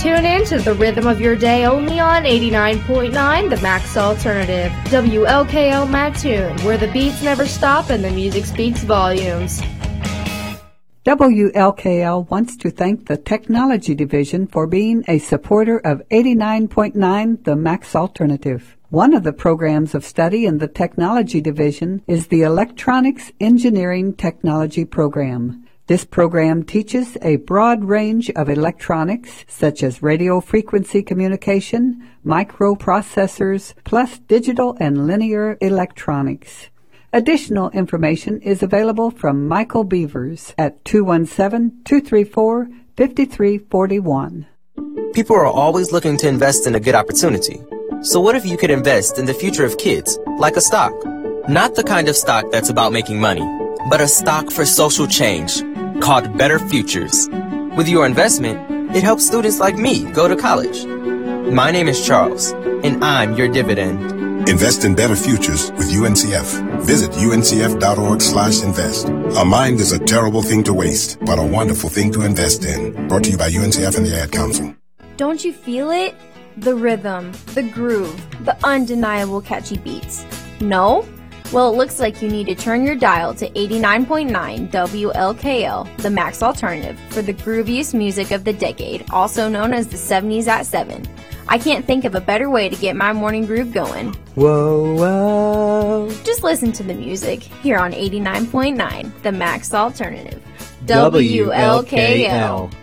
Tune in to the rhythm of your day only on 89.9 The Max Alternative, WLKL Mattoon, where the beats never stop and the music speaks volumes. WLKL wants to thank the Technology Division for being a supporter of 89.9 The Max Alternative. One of the programs of study in the Technology Division is the Electronics Engineering Technology Program. This program teaches a broad range of electronics, such as radio frequency communication, microprocessors, plus digital and linear electronics. Additional information is available from Michael Beavers at 217-234-5341. People are always looking to invest in a good opportunity. So what if you could invest in the future of kids, like a stock? Not the kind of stock that's about making money, but a stock for social change, called Better Futures. With your investment, it helps students like me go to college. My name is Charles, and I'm your dividend. Invest in better futures with UNCF. Visit uncf.org/invest. A mind is a terrible thing to waste, but a wonderful thing to invest in. Brought to you by UNCF and the Ad Council. Don't you feel it? The rhythm, the groove, the undeniable catchy beats. No? Well, it looks like you need to turn your dial to 89.9 WLKL, the Max Alternative, for the grooviest music of the decade, also known as the 70s at 7. I can't think of a better way to get my morning groove going. Whoa, whoa. Just listen to the music here on 89.9, the Max Alternative. WLKL.